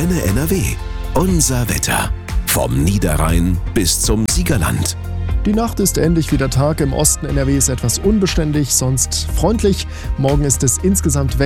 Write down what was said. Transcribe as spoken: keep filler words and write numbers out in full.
Antenne N R W. Unser Wetter. Vom Niederrhein bis zum Siegerland. Die Nacht ist ähnlich wie der Tag. Im Osten N R Ws etwas unbeständig, sonst freundlich. Morgen ist es insgesamt